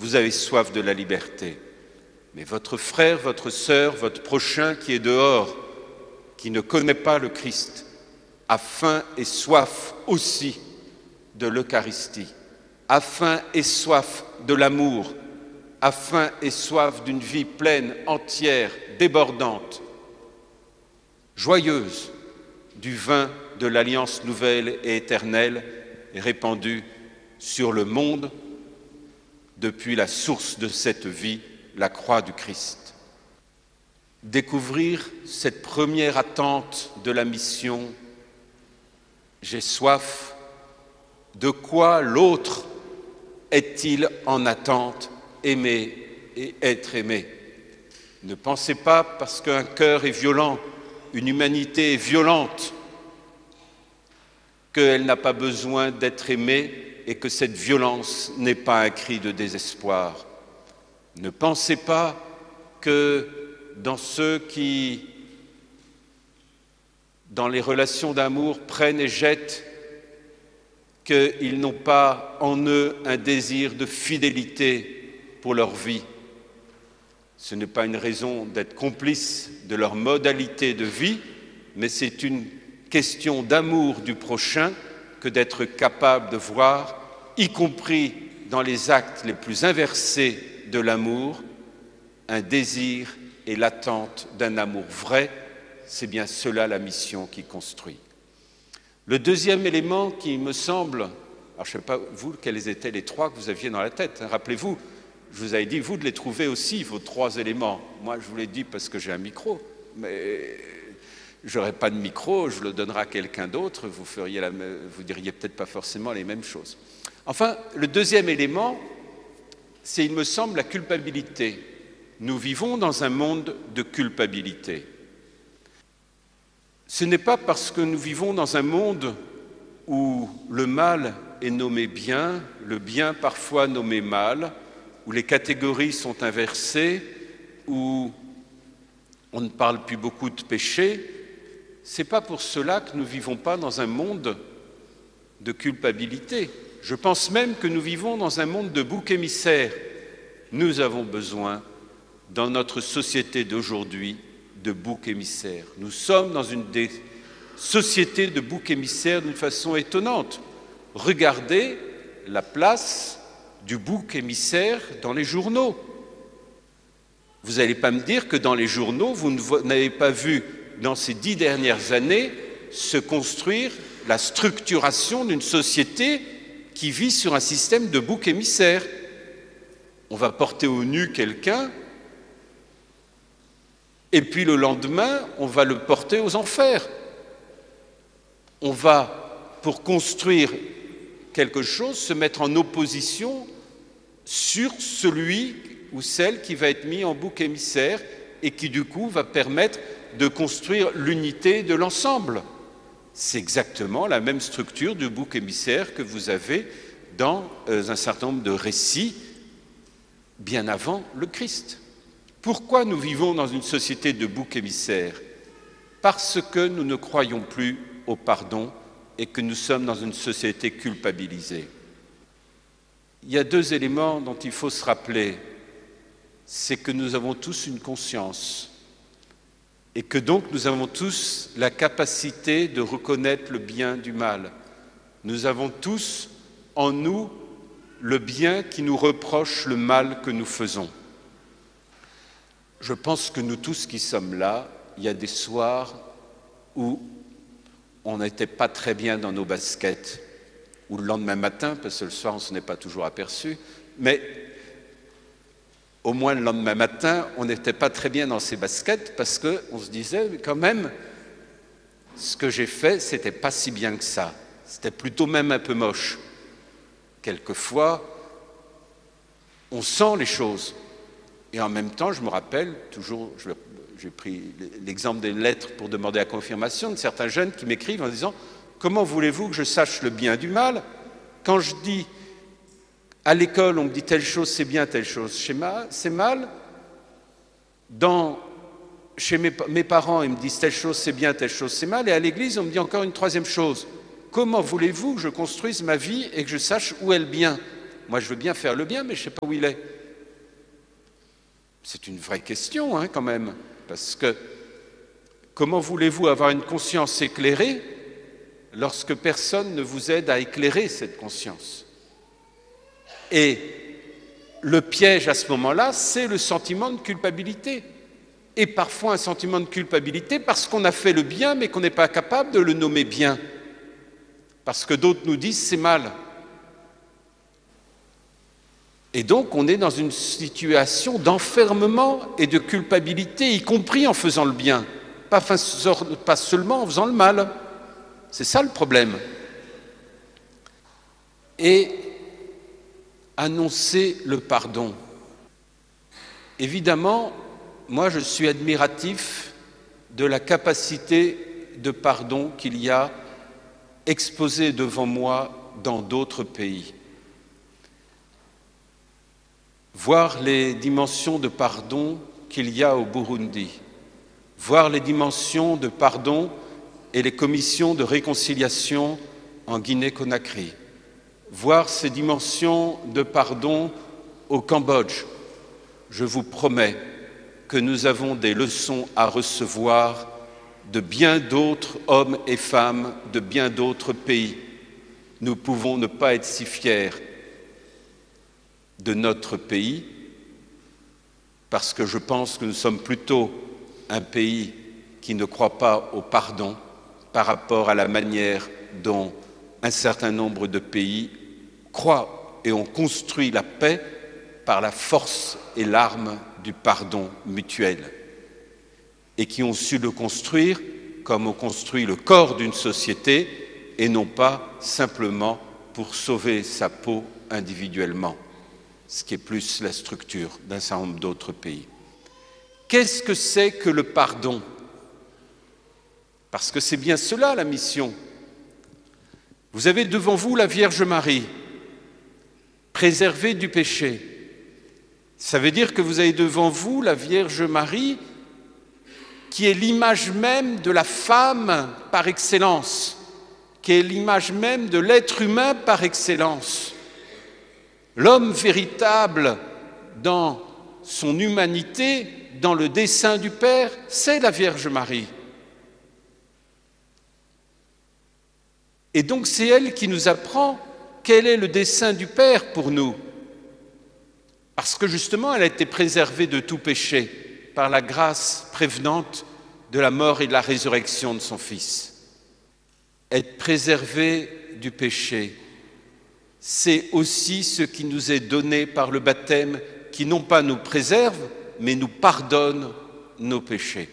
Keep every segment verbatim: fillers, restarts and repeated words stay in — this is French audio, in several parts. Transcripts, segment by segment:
vous avez soif de la liberté. Mais votre frère, votre sœur, votre prochain qui est dehors, qui ne connaît pas le Christ, a faim et soif aussi de l'Eucharistie, a faim et soif de l'amour, a faim et soif d'une vie pleine, entière, débordante, joyeuse, du vin de l'alliance nouvelle et éternelle et répandue sur le monde depuis la source de cette vie, la croix du Christ. Découvrir cette première attente de la mission, j'ai soif, de quoi l'autre est-il en attente, aimer et être aimé? Ne pensez pas parce qu'un cœur est violent, une humanité est violente, qu'elle n'a pas besoin d'être aimée et que cette violence n'est pas un cri de désespoir. Ne pensez pas que dans ceux qui, dans les relations d'amour, prennent et jettent, qu'ils n'ont pas en eux un désir de fidélité pour leur vie. Ce n'est pas une raison d'être complice de leur modalité de vie, mais c'est une question d'amour du prochain que d'être capable de voir, y compris dans les actes les plus inversés de l'amour, un désir et l'attente d'un amour vrai. C'est bien cela la mission qui construit. Le deuxième élément qui me semble, alors je ne sais pas vous quels étaient les trois que vous aviez dans la tête, hein, rappelez-vous, je vous avais dit vous de les trouver aussi, vos trois éléments. Moi je vous l'ai dit parce que j'ai un micro, mais je n'aurais pas de micro, je le donnerai à quelqu'un d'autre, vous feriez la, vous diriez peut-être pas forcément les mêmes choses. Enfin, le deuxième élément, c'est, il me semble, la culpabilité. Nous vivons dans un monde de culpabilité. Ce n'est pas parce que nous vivons dans un monde où le mal est nommé bien, le bien parfois nommé mal, où les catégories sont inversées, où on ne parle plus beaucoup de péché. C'est pas pour cela que nous ne vivons pas dans un monde de culpabilité. Je pense même que nous vivons dans un monde de boucs émissaires. Nous avons besoin, dans notre société d'aujourd'hui, de boucs émissaires. Nous sommes dans une des sociétés de boucs émissaires d'une façon étonnante. Regardez la place du bouc émissaire dans les journaux. Vous n'allez pas me dire que dans les journaux, vous n'avez pas vu, dans ces dix dernières années, se construire la structuration d'une société qui vit sur un système de bouc émissaire. On va porter au nu quelqu'un, et puis le lendemain, on va le porter aux enfers. On va, pour construire quelque chose, se mettre en opposition sur celui ou celle qui va être mis en bouc émissaire et qui, du coup, va permettre de construire l'unité de l'ensemble. C'est exactement la même structure de bouc émissaire que vous avez dans un certain nombre de récits bien avant le Christ. Pourquoi nous vivons dans une société de boucs émissaires? Parce que nous ne croyons plus au pardon et que nous sommes dans une société culpabilisée. Il y a deux éléments dont il faut se rappeler. C'est que nous avons tous une conscience et que donc nous avons tous la capacité de reconnaître le bien du mal. Nous avons tous en nous le bien qui nous reproche le mal que nous faisons. Je pense que nous tous qui sommes là, il y a des soirs où on n'était pas très bien dans nos baskets, ou le lendemain matin, parce que le soir on ne s'en est pas toujours aperçu, mais au moins le lendemain matin, on n'était pas très bien dans ses baskets parce qu'on se disait quand même, ce que j'ai fait, c'était pas si bien que ça, c'était plutôt même un peu moche. Quelquefois, on sent les choses. Et en même temps, je me rappelle, toujours, je, j'ai pris l'exemple des lettres pour demander la confirmation de certains jeunes qui m'écrivent en disant « Comment voulez-vous que je sache le bien du mal quand je dis à l'école, on me dit telle chose, c'est bien, telle chose, c'est mal. Dans, chez mes, mes parents, ils me disent telle chose, c'est bien, telle chose, c'est mal. Et à l'église, on me dit encore une troisième chose. Comment voulez-vous que je construise ma vie et que je sache où est le bien ? Moi, je veux bien faire le bien, mais je ne sais pas où il est. C'est une vraie question, hein, quand même, parce que comment voulez-vous avoir une conscience éclairée lorsque personne ne vous aide à éclairer cette conscience? Et le piège à ce moment-là, c'est le sentiment de culpabilité. Et parfois un sentiment de culpabilité parce qu'on a fait le bien, mais qu'on n'est pas capable de le nommer bien. Parce que d'autres nous disent c'est mal. Et donc on est dans une situation d'enfermement et de culpabilité, y compris en faisant le bien, pas, pas seulement en faisant le mal. C'est ça le problème. Et annoncer le pardon. Évidemment, moi je suis admiratif de la capacité de pardon qu'il y a exposée devant moi dans d'autres pays. Voir les dimensions de pardon qu'il y a au Burundi, voir les dimensions de pardon et les commissions de réconciliation en Guinée-Conakry, voir ces dimensions de pardon au Cambodge. Je vous promets que nous avons des leçons à recevoir de bien d'autres hommes et femmes de bien d'autres pays. Nous pouvons ne pas être si fiers de notre pays, parce que je pense que nous sommes plutôt un pays qui ne croit pas au pardon par rapport à la manière dont un certain nombre de pays croient et ont construit la paix par la force et l'arme du pardon mutuel, et qui ont su le construire comme on construit le corps d'une société et non pas simplement pour sauver sa peau individuellement, ce qui est plus la structure d'un certain nombre d'autres pays. Qu'est-ce que c'est que le pardon? Parce que c'est bien cela la mission. Vous avez devant vous la Vierge Marie, préservée du péché. Ça veut dire que vous avez devant vous la Vierge Marie qui est l'image même de la femme par excellence, qui est l'image même de l'être humain par excellence. L'homme véritable dans son humanité, dans le dessein du Père, c'est la Vierge Marie. Et donc c'est elle qui nous apprend quel est le dessein du Père pour nous. Parce que justement, elle a été préservée de tout péché par la grâce prévenante de la mort et de la résurrection de son Fils. Être préservée du péché, c'est aussi ce qui nous est donné par le baptême, qui non pas nous préserve, mais nous pardonne nos péchés.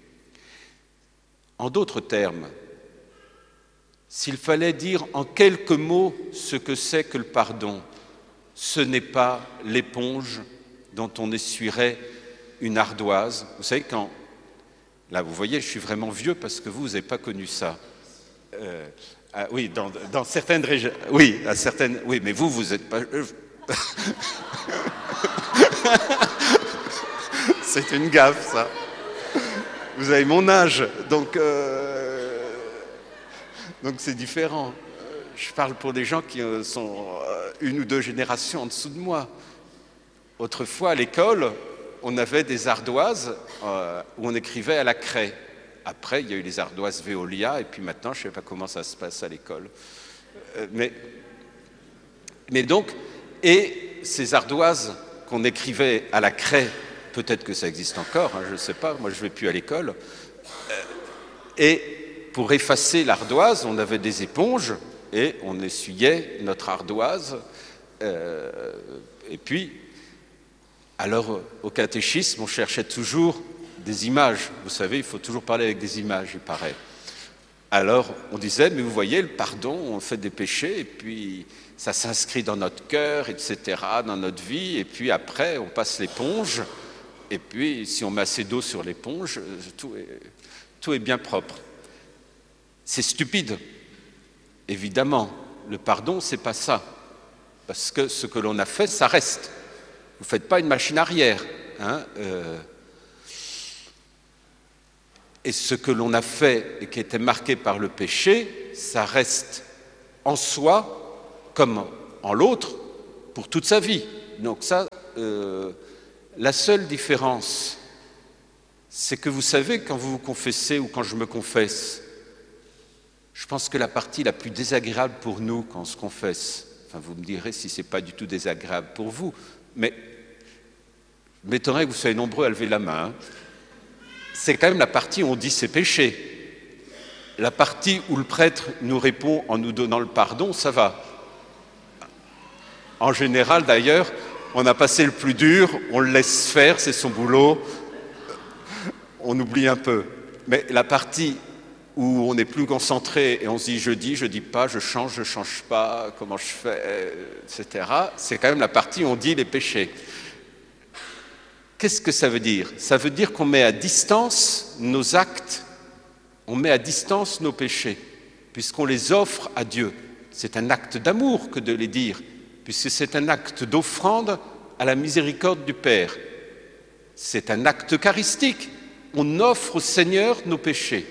En d'autres termes, s'il fallait dire en quelques mots ce que c'est que le pardon, ce n'est pas l'éponge dont on essuierait une ardoise. Vous savez, quand... Là, vous voyez, je suis vraiment vieux parce que vous, vous n'avez pas connu ça. Euh, ah, oui, dans, dans certaines régions... Oui, à certaines... Oui, mais vous, vous n'êtes pas... C'est une gaffe, ça. Vous avez mon âge, donc... Euh... Donc c'est différent. Je parle pour des gens qui sont une ou deux générations en dessous de moi. Autrefois, à l'école, on avait des ardoises euh, où on écrivait à la craie. Après, il y a eu les ardoises Veolia, et puis maintenant, je ne sais pas comment ça se passe à l'école. Euh, mais, mais donc, et ces ardoises qu'on écrivait à la craie, peut-être que ça existe encore, hein, je ne sais pas, moi je ne vais plus à l'école, euh, et pour effacer l'ardoise, on avait des éponges et on essuyait notre ardoise. Euh, et puis, alors au catéchisme, on cherchait toujours des images. Vous savez, il faut toujours parler avec des images, il paraît. Alors on disait, mais vous voyez, le pardon, on fait des péchés et puis ça s'inscrit dans notre cœur, et cetera, dans notre vie. Et puis après, on passe l'éponge. Et puis, si on met assez d'eau sur l'éponge, tout est, tout est bien propre. C'est stupide, évidemment. Le pardon, c'est pas ça. Parce que ce que l'on a fait, ça reste. Vous ne faites pas une machine arrière. Hein, euh... Et ce que l'on a fait et qui était marqué par le péché, ça reste en soi, comme en l'autre, pour toute sa vie. Donc ça, euh, la seule différence, c'est que vous savez, quand vous vous confessez ou quand je me confesse, je pense que la partie la plus désagréable pour nous quand on se confesse, enfin vous me direz si ce n'est pas du tout désagréable pour vous, mais je m'étonnerais que vous soyez nombreux à lever la main, hein. C'est quand même la partie où on dit ses péchés. La partie où le prêtre nous répond en nous donnant le pardon, ça va. En général d'ailleurs, on a passé le plus dur, on le laisse faire, c'est son boulot, on oublie un peu. Mais la partie où on est plus concentré et on se dit je dis, je dis pas, je change, je change pas, comment je fais, et cetera, c'est quand même la partie où on dit les péchés. Qu'est-ce que ça veut dire? Ça veut dire qu'on met à distance nos actes, on met à distance nos péchés, puisqu'on les offre à Dieu. C'est un acte d'amour que de les dire, puisque c'est un acte d'offrande à la miséricorde du Père. C'est un acte eucharistique. On offre au Seigneur nos péchés.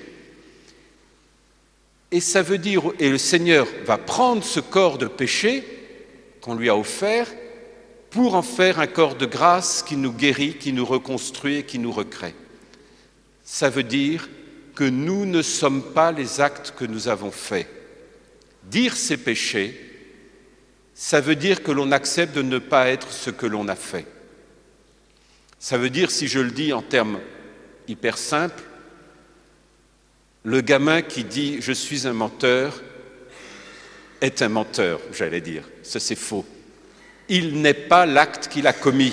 Et ça veut dire, et le Seigneur va prendre ce corps de péché qu'on lui a offert pour en faire un corps de grâce qui nous guérit, qui nous reconstruit et qui nous recrée. Ça veut dire que nous ne sommes pas les actes que nous avons faits. Dire ces péchés, ça veut dire que l'on accepte de ne pas être ce que l'on a fait. Ça veut dire, si je le dis en termes hyper simples, le gamin qui dit « je suis un menteur » est un menteur, j'allais dire. Ça, c'est faux. Il n'est pas l'acte qu'il a commis.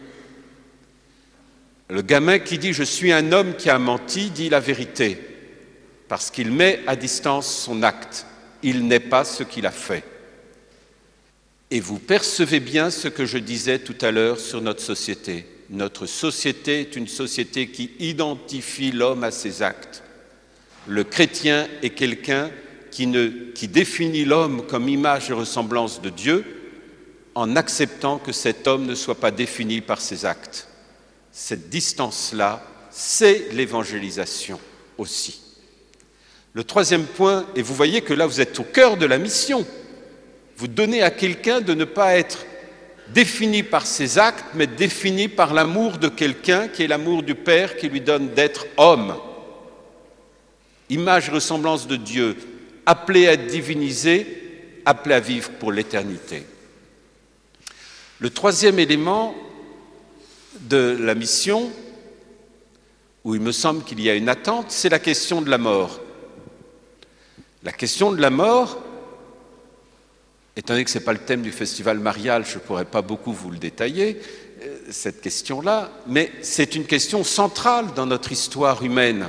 Le gamin qui dit « je suis un homme qui a menti » dit la vérité, parce qu'il met à distance son acte. Il n'est pas ce qu'il a fait. Et vous percevez bien ce que je disais tout à l'heure sur notre société. Notre société est une société qui identifie l'homme à ses actes. Le chrétien est quelqu'un qui, ne, qui définit l'homme comme image et ressemblance de Dieu en acceptant que cet homme ne soit pas défini par ses actes. Cette distance-là, c'est l'évangélisation aussi. Le troisième point, et vous voyez que là vous êtes au cœur de la mission, vous donnez à quelqu'un de ne pas être défini par ses actes, mais défini par l'amour de quelqu'un qui est l'amour du Père qui lui donne d'être homme. Image et ressemblance de Dieu, appelé à être divinisé, appelé à vivre pour l'éternité. Le troisième élément de la mission, où il me semble qu'il y a une attente, c'est la question de la mort. La question de la mort, étant donné que ce n'est pas le thème du festival marial, je ne pourrais pas beaucoup vous le détailler, cette question-là, mais c'est une question centrale dans notre histoire humaine.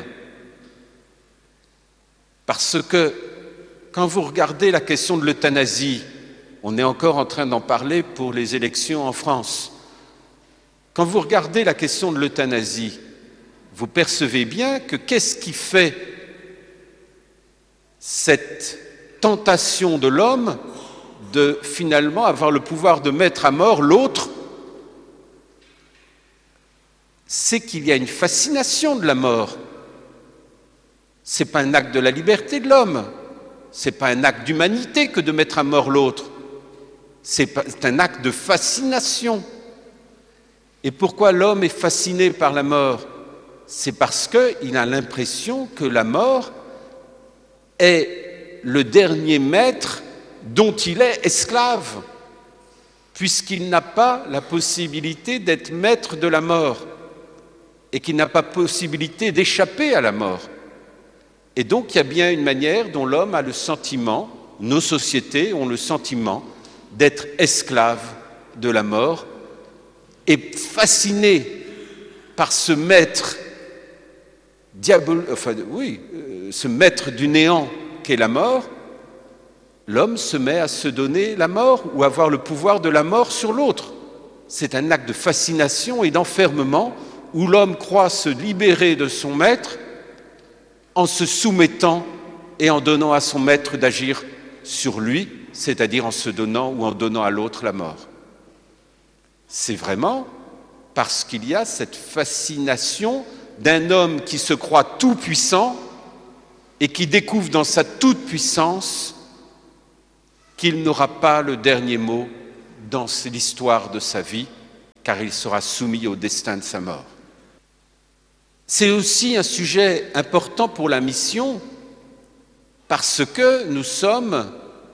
Parce que quand vous regardez la question de l'euthanasie, on est encore en train d'en parler pour les élections en France. Quand vous regardez la question de l'euthanasie, vous percevez bien que qu'est-ce qui fait cette tentation de l'homme de finalement avoir le pouvoir de mettre à mort l'autre? C'est qu'il y a une fascination de la mort. Ce n'est pas un acte de la liberté de l'homme, ce n'est pas un acte d'humanité que de mettre à mort l'autre, c'est un acte de fascination. Et pourquoi l'homme est fasciné par la mort? C'est parce qu'il a l'impression que la mort est le dernier maître dont il est esclave, puisqu'il n'a pas la possibilité d'être maître de la mort et qu'il n'a pas possibilité d'échapper à la mort. Et donc, il y a bien une manière dont l'homme a le sentiment, nos sociétés ont le sentiment d'être esclaves de la mort et fascinés par ce maître diabol, enfin, oui, euh, ce maître du néant qu'est la mort. L'homme se met à se donner la mort ou à avoir le pouvoir de la mort sur l'autre. C'est un acte de fascination et d'enfermement où l'homme croit se libérer de son maître en se soumettant et en donnant à son maître d'agir sur lui, c'est-à-dire en se donnant ou en donnant à l'autre la mort. C'est vraiment parce qu'il y a cette fascination d'un homme qui se croit tout-puissant et qui découvre dans sa toute-puissance qu'il n'aura pas le dernier mot dans l'histoire de sa vie, car il sera soumis au destin de sa mort. C'est aussi un sujet important pour la mission, parce que nous sommes,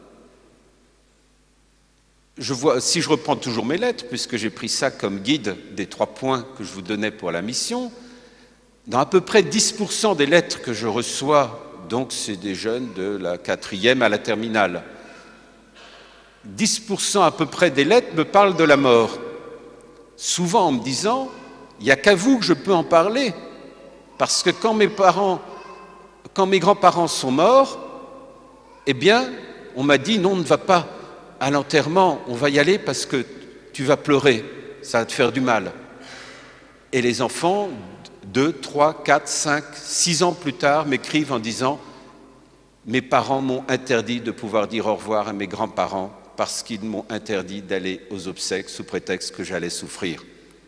je vois, si je reprends toujours mes lettres, puisque j'ai pris ça comme guide des trois points que je vous donnais pour la mission, dans à peu près dix pour cent des lettres que je reçois, donc c'est des jeunes de la quatrième à la terminale, dix pour cent à peu près des lettres me parlent de la mort, souvent en me disant « il n'y a qu'à vous que je peux en parler ». Parce que quand mes parents, quand mes grands-parents sont morts, eh bien, on m'a dit non, ne va pas à l'enterrement, on va y aller parce que tu vas pleurer, ça va te faire du mal. Et les enfants, deux, trois, quatre, cinq, six ans plus tard, m'écrivent en disant mes parents m'ont interdit de pouvoir dire au revoir à mes grands-parents parce qu'ils m'ont interdit d'aller aux obsèques sous prétexte que j'allais souffrir.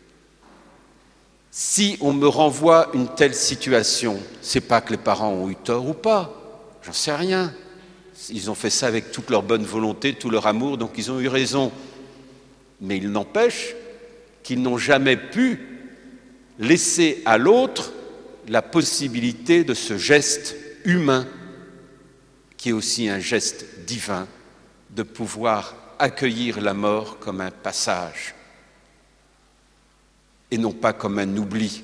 Si on me renvoie une telle situation, c'est pas que les parents ont eu tort ou pas, j'en sais rien. Ils ont fait ça avec toute leur bonne volonté, tout leur amour, donc ils ont eu raison. Mais il n'empêche qu'ils n'ont jamais pu laisser à l'autre la possibilité de ce geste humain, qui est aussi un geste divin, de pouvoir accueillir la mort comme un passage et non pas comme un oubli.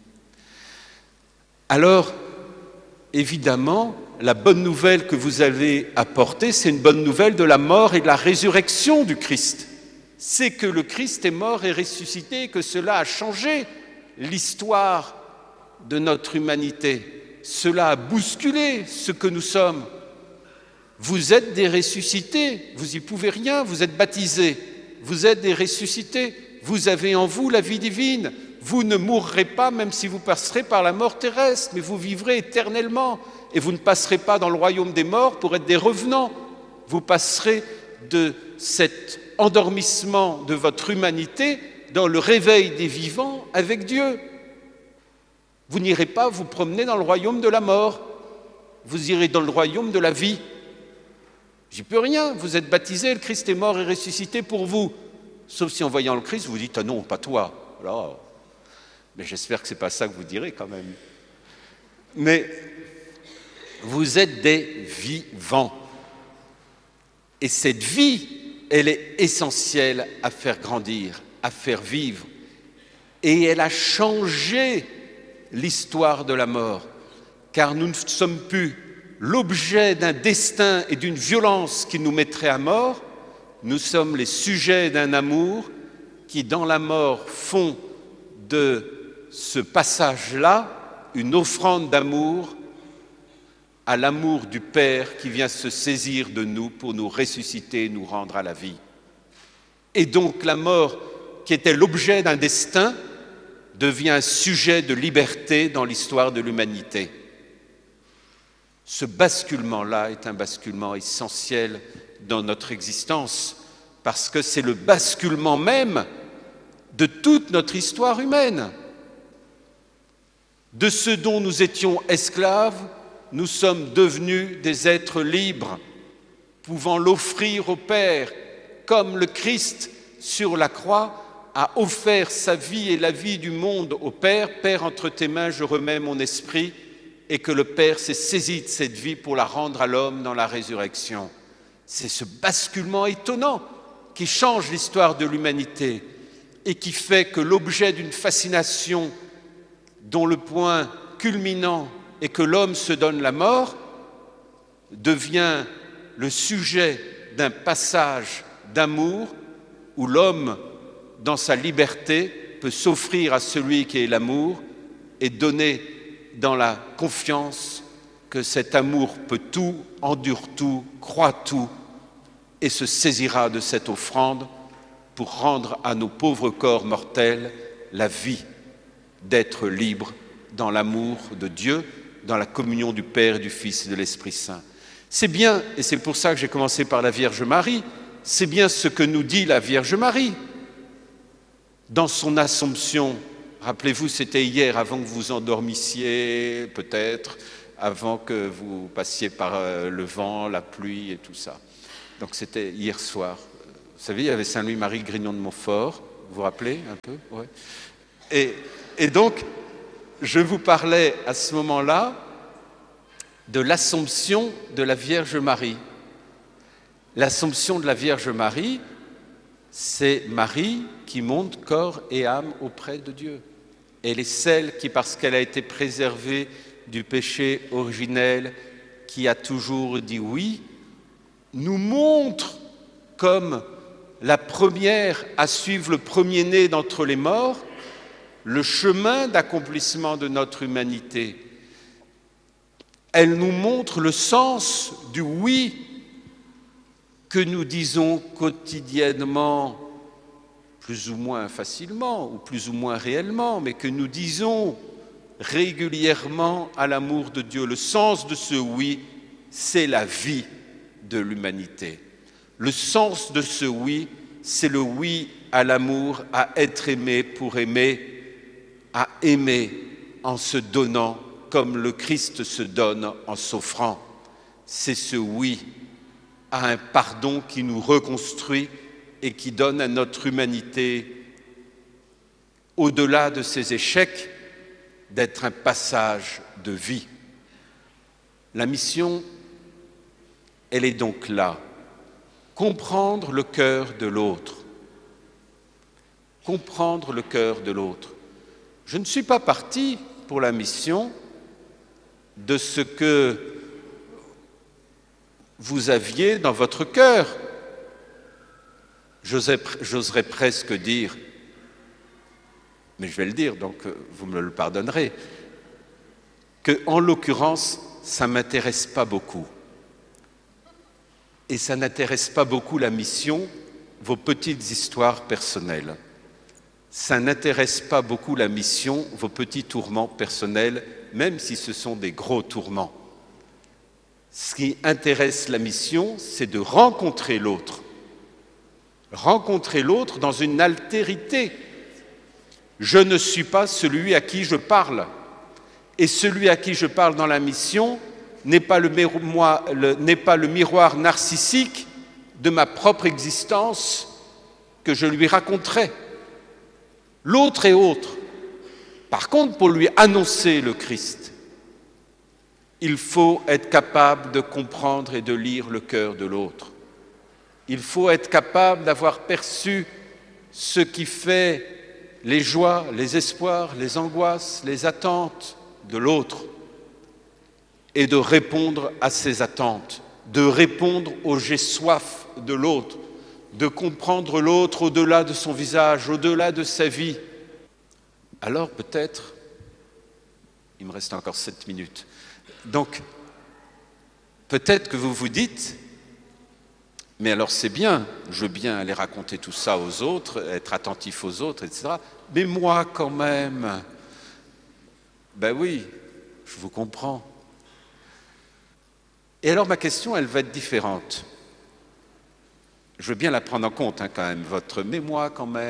Alors, évidemment, la bonne nouvelle que vous avez apportée, c'est une bonne nouvelle de la mort et de la résurrection du Christ. C'est que le Christ est mort et ressuscité et que cela a changé l'histoire de notre humanité. Cela a bousculé ce que nous sommes. Vous êtes des ressuscités, vous n'y pouvez rien, vous êtes baptisés, vous êtes des ressuscités. Vous avez en vous la vie divine. Vous ne mourrez pas même si vous passerez par la mort terrestre, mais vous vivrez éternellement. Et vous ne passerez pas dans le royaume des morts pour être des revenants. Vous passerez de cet endormissement de votre humanité dans le réveil des vivants avec Dieu. Vous n'irez pas vous promener dans le royaume de la mort. Vous irez dans le royaume de la vie. J'y peux rien. Vous êtes baptisés, le Christ est mort et ressuscité pour vous. Sauf si en voyant le Christ, vous vous dites « Ah non, pas toi ». Alors, mais j'espère que ce n'est pas ça que vous direz quand même. Mais vous êtes des vivants. Et cette vie, elle est essentielle à faire grandir, à faire vivre. Et elle a changé l'histoire de la mort. Car nous ne sommes plus l'objet d'un destin et d'une violence qui nous mettrait à mort. Nous sommes les sujets d'un amour qui, dans la mort, font de ce passage-là une offrande d'amour à l'amour du Père qui vient se saisir de nous pour nous ressusciter et nous rendre à la vie. Et donc la mort, qui était l'objet d'un destin, devient un sujet de liberté dans l'histoire de l'humanité. Ce basculement-là est un basculement essentiel dans notre existence, parce que c'est le basculement même de toute notre histoire humaine. De ce dont nous étions esclaves, nous sommes devenus des êtres libres, pouvant l'offrir au Père, comme le Christ sur la croix a offert sa vie et la vie du monde au Père. Père, entre tes mains, je remets mon esprit, et que le Père s'est saisi de cette vie pour la rendre à l'homme dans la résurrection. C'est ce basculement étonnant qui change l'histoire de l'humanité et qui fait que l'objet d'une fascination dont le point culminant est que l'homme se donne la mort devient le sujet d'un passage d'amour où l'homme, dans sa liberté, peut s'offrir à celui qui est l'amour et donner dans la confiance que cet amour peut tout, endure tout, croit tout et se saisira de cette offrande pour rendre à nos pauvres corps mortels la vie d'être libres dans l'amour de Dieu, dans la communion du Père, et du Fils et de l'Esprit Saint. C'est bien, et c'est pour ça que j'ai commencé par la Vierge Marie, c'est bien ce que nous dit la Vierge Marie dans son Assomption. Rappelez-vous, c'était hier, avant que vous endormissiez, peut-être, avant que vous passiez par le vent, la pluie et tout ça. Donc c'était hier soir, Vous savez, il y avait Saint Louis-Marie Grignon de Montfort, vous vous rappelez un peu? Ouais. Et, et donc, je vous parlais à ce moment-là de l'Assomption de la Vierge Marie. L'Assomption de la Vierge Marie, c'est Marie qui monte corps et âme auprès de Dieu. Elle est celle qui, parce qu'elle a été préservée du péché originel, qui a toujours dit oui, nous montre comme la première à suivre le premier-né d'entre les morts, le chemin d'accomplissement de notre humanité. Elle nous montre le sens du oui que nous disons quotidiennement, plus ou moins facilement ou plus ou moins réellement, mais que nous disons régulièrement à l'amour de Dieu. Le sens de ce oui, c'est la vie de l'humanité. Le sens de ce oui, c'est le oui à l'amour, à être aimé pour aimer, à aimer en se donnant comme le Christ se donne en s'offrant. C'est ce oui à un pardon qui nous reconstruit et qui donne à notre humanité, au-delà de ses échecs, d'être un passage de vie. La mission, elle est donc là. Comprendre le cœur de l'autre. Comprendre le cœur de l'autre. Je ne suis pas parti pour la mission de ce que vous aviez dans votre cœur. J'oserais presque dire, mais je vais le dire, donc vous me le pardonnerez, que en l'occurrence, ça ne m'intéresse pas beaucoup. Et ça n'intéresse pas beaucoup la mission, vos petites histoires personnelles. Ça n'intéresse pas beaucoup la mission, vos petits tourments personnels, même si ce sont des gros tourments. Ce qui intéresse la mission, c'est de rencontrer l'autre. Rencontrer l'autre dans une altérité. Je ne suis pas celui à qui je parle. Et celui à qui je parle dans la mission n'est pas le, moi, le, n'est pas le miroir narcissique de ma propre existence que je lui raconterai. L'autre est autre. Par contre, pour lui annoncer le Christ, il faut être capable de comprendre et de lire le cœur de l'autre. Il faut être capable d'avoir perçu ce qui fait les joies, les espoirs, les angoisses, les attentes de l'autre et de répondre à ces attentes, de répondre au « j'ai soif » de l'autre, de comprendre l'autre au-delà de son visage, au-delà de sa vie. Alors peut-être, il me reste encore sept minutes, donc peut-être que vous vous dites, mais alors c'est bien, je veux bien aller raconter tout ça aux autres, être attentif aux autres, et cetera. Mais moi quand même, ben oui, je vous comprends. Et alors ma question, elle va être différente. Je veux bien la prendre en compte hein, quand même, votre « mais moi quand même ».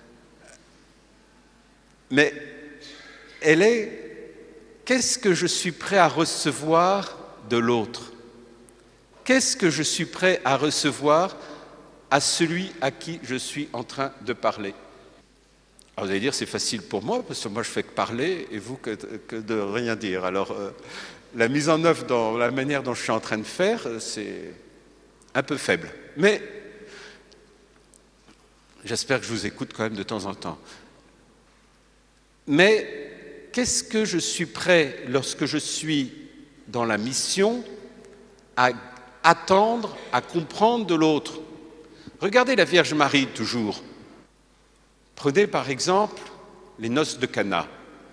Mais elle est « qu'est-ce que je suis prêt à recevoir de l'autre » ? Qu'est-ce que je suis prêt à recevoir à celui à qui je suis en train de parler ? Alors vous allez dire, c'est facile pour moi, parce que moi je fais que parler et vous que, que de rien dire. Alors euh, la mise en œuvre dans la manière dont je suis en train de faire, c'est un peu faible. Mais j'espère que je vous écoute quand même de temps en temps. Mais qu'est-ce que je suis prêt, lorsque je suis dans la mission, à attendre, à comprendre de l'autre? Regardez la Vierge Marie toujours. Prenez par exemple les noces de Cana.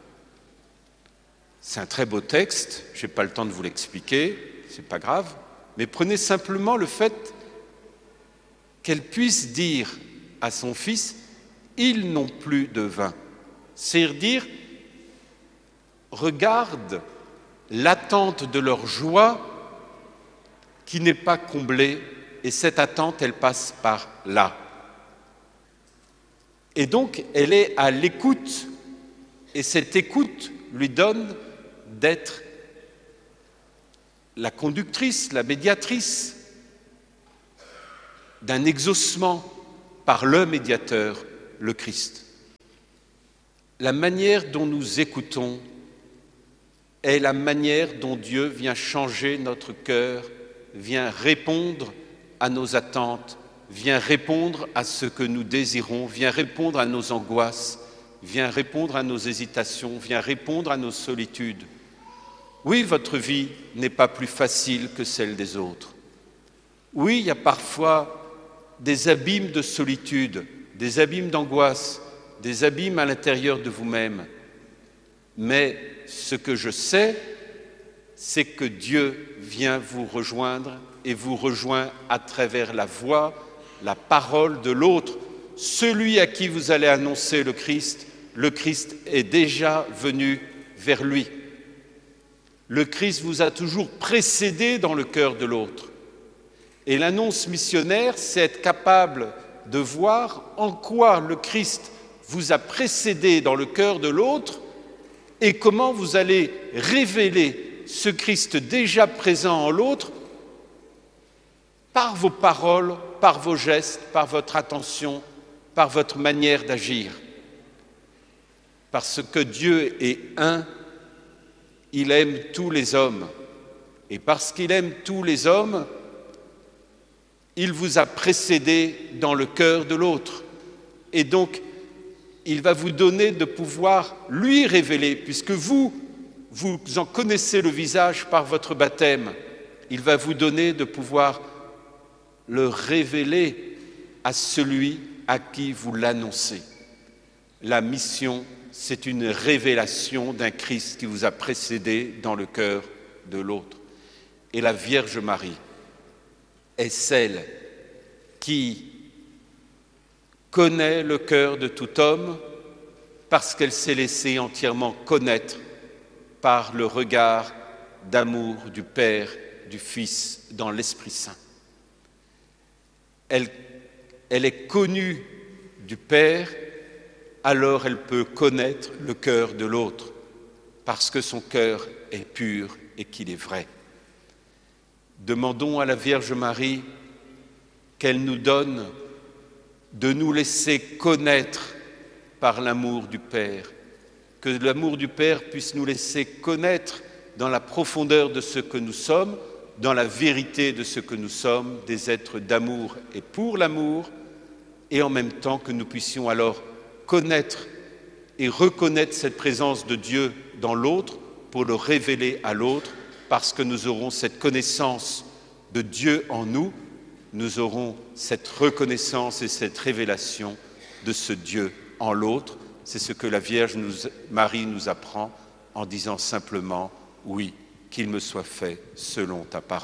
C'est un très beau texte, je n'ai pas le temps de vous l'expliquer, c'est pas grave, mais prenez simplement le fait qu'elle puisse dire à son fils « ils n'ont plus de vin ». C'est dire « regarde l'attente de leur joie qui n'est pas comblée, et cette attente, elle passe par là. » Et donc, elle est à l'écoute, et cette écoute lui donne d'être la conductrice, la médiatrice d'un exaucement par le médiateur, le Christ. La manière dont nous écoutons est la manière dont Dieu vient changer notre cœur, vient répondre à nos attentes, vient répondre à ce que nous désirons, vient répondre à nos angoisses, vient répondre à nos hésitations, vient répondre à nos solitudes. Oui, votre vie n'est pas plus facile que celle des autres. Oui, il y a parfois des abîmes de solitude, des abîmes d'angoisse, des abîmes à l'intérieur de vous-même. Mais ce que je sais, c'est que Dieu vient vous rejoindre et vous rejoint à travers la voix, la parole de l'autre. Celui à qui vous allez annoncer le Christ, le Christ est déjà venu vers lui. Le Christ vous a toujours précédé dans le cœur de l'autre. Et l'annonce missionnaire, c'est être capable de voir en quoi le Christ vous a précédé dans le cœur de l'autre et comment vous allez révéler ce Christ déjà présent en l'autre par vos paroles, par vos gestes, par votre attention, par votre manière d'agir. Parce que Dieu est un, il aime tous les hommes. Et parce qu'il aime tous les hommes, il vous a précédé dans le cœur de l'autre. Et donc, il va vous donner de pouvoir lui révéler, puisque vous, vous en connaissez le visage par votre baptême. Il va vous donner de pouvoir le révéler à celui à qui vous l'annoncez. La mission, c'est une révélation d'un Christ qui vous a précédé dans le cœur de l'autre. Et la Vierge Marie est celle qui connaît le cœur de tout homme parce qu'elle s'est laissée entièrement connaître par le regard d'amour du Père, du Fils, dans l'Esprit Saint. Elle, elle est connue du Père, alors elle peut connaître le cœur de l'autre, parce que son cœur est pur et qu'il est vrai. Demandons à la Vierge Marie qu'elle nous donne de nous laisser connaître par l'amour du Père, que l'amour du Père puisse nous laisser connaître dans la profondeur de ce que nous sommes, dans la vérité de ce que nous sommes, des êtres d'amour et pour l'amour, et en même temps que nous puissions alors connaître et reconnaître cette présence de Dieu dans l'autre pour le révéler à l'autre, parce que nous aurons cette connaissance de Dieu en nous, nous aurons cette reconnaissance et cette révélation de ce Dieu en l'autre. C'est ce que la Vierge nous, Marie nous apprend en disant simplement « Oui, qu'il me soit fait selon ta parole ».